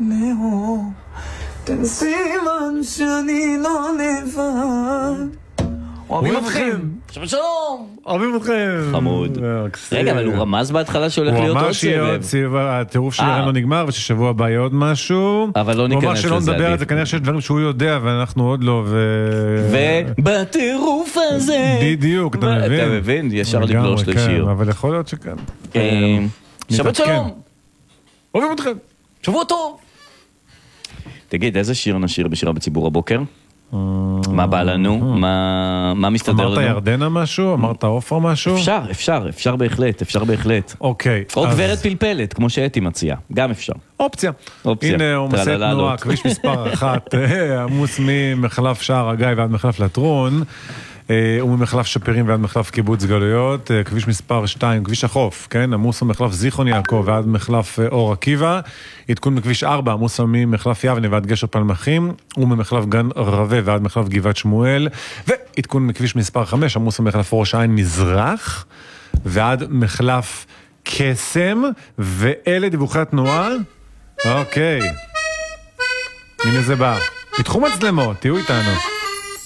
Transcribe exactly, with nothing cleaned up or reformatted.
לאור, תן סימן שאני לא לבד. אוהבים אתכם. שלום שלום. אוהבים אתכם. חמוד. רגע, אבל הוא רמז בהתחלה שהולך להיות עוד סבב. הוא אמר שהטירוף שלי לא נגמר, וששבוע הבא יהיה עוד משהו. אבל לא ניכנס לזה. הוא אמר שלא נדבר על זה, כנראה שיש דברים שהוא יודע, ואנחנו עוד לא, ו... ובטירוף הזה... בדיוק, אתה מבין? אתה מבין? ישר לגלוש לשיר. אבל יכול להיות שכן. שבת שלום. אוהבים אתכם. שבוע טוב. תגיד, איזה שיר נשיר בשירה בציבור הבוקר? מה בא לנו? מה מסתדר לנו? אמרת ירדנה משהו? אמרת אופרה משהו? אפשר, אפשר, אפשר בהחלט, אפשר בהחלט. אוקיי. או גברת פלפלת, כמו שאתי מציעה, גם אפשר. אופציה. הנה עומסי תנועה, כביש מספר אחת, עמוס ממחלף שער הגיא ועד מחלף לטרון, וממחלף שפירים ועד מחלף קיבוץ גלויות, כביש מספר שתיים, כביש החוף, כן? עמוס ממחלף זיכרון יעקב ועד מחלף אור עקיבא, עדכון בכביש ארבע, עמוס ממחלף יבנה ועד גשר פלמחים, וממחלף גן רווה ועד מחלף גבעת שמואל, ועדכון בכביש מספר חמש, עמוס ממחלף ראש העין מזרח, ועד מחלף קסם, ואלה דיווחי התנועה. אוקיי. הנה זה בא. פיתחו מצלמות, תהיו איתנו.